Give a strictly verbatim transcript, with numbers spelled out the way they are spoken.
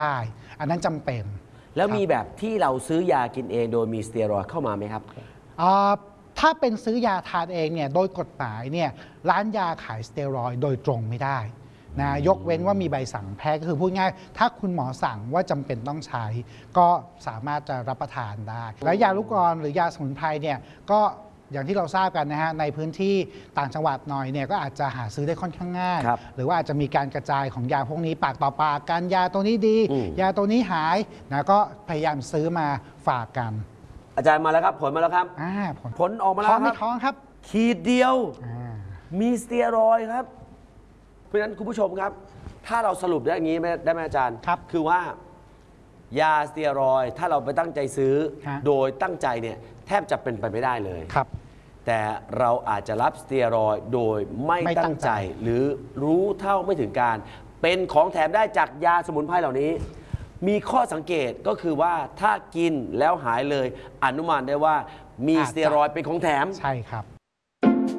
ได้อันนั้นจำเป็นแล้วมีแบบที่เราซื้อยากินเองโดยมีสเตียรอยด์เข้ามาไหมครับถ้าเป็นซื้อยาทานเองเนี่ยโดยกฎหมายเนี่ยร้านยาขายสเตียรอยด์โดยตรงไม่ได้นะยกเว้นว่ามีใบสั่งแพทย์ก็คือพูดง่ายถ้าคุณหมอสั่งว่าจำเป็นต้องใช้ก็สามารถจะรับประทานได้แล้วยาลูกกรอนหรือยาสมุนไพรเนี่ยก็อย่างที่เราทราบกันนะฮะในพื้นที่ต่างจังหวัดหน่อยเนี่ยก็อาจจะหาซื้อได้ค่อนข้างง่ายหรือว่าอาจจะมีการกระจายของยาพวกนี้ปากต่อปากกันยาตัวนี้ดียาตัวนี้หายนะก็พยายามซื้อมาฝากกันอาจารย์มาแล้วครับผลมาแล้วครับผลผลออกมาแล้วครับท้องครับขีดเดียวมีสเตียรอยด์ครับเพราะฉะนั้นคุณผู้ชมครับถ้าเราสรุปได้อย่างนี้ได้ไหมอาจารย์ครับคือว่ายาสเตียรอยด์ถ้าเราไปตั้งใจซื้อโดยตั้งใจเนี่ยแทบจะเป็นไปไม่ได้เลยครับแต่เราอาจจะรับสเตียรอยด์โดยไม่ตั้งใจหรือรู้เท่าไม่ถึงการเป็นของแถมได้จากยาสมุนไพรเหล่านี้มีข้อสังเกตก็คือว่าถ้ากินแล้วหายเลยอนุมานได้ว่ามีสเตียรอยด์เป็นของแถมใช่ครับ